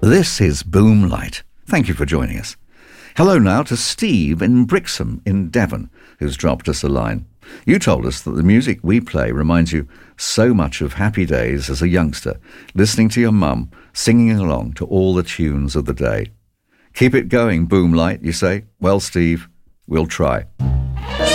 This is Boomlight. Thank you for joining us. Hello now to Steve in Brixham in Devon, who's dropped us a line. You told us that the music we play reminds you so much of happy days as a youngster, listening to your mum singing along to all the tunes of the day. Keep it going, Boomlight, you say? Well, Steve, we'll try.